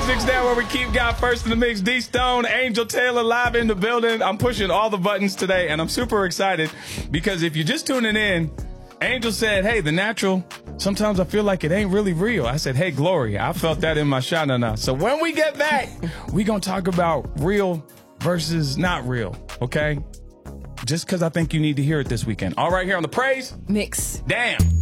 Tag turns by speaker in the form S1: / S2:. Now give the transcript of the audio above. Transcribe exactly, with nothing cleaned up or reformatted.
S1: Music's Now, where we keep God first in the mix. D Stone, Angel Taylor live in the building. I'm pushing all the buttons today, and I'm super excited because if you're just tuning in, Angel said, hey, the natural, sometimes I feel like it ain't really real. I said, hey, Glory, I felt that in my sha-na-na. So when we get back, we going to talk about real versus not real, okay? Just because I think you need to hear it this weekend. All right, here on the Praise
S2: Mix.
S1: Damn.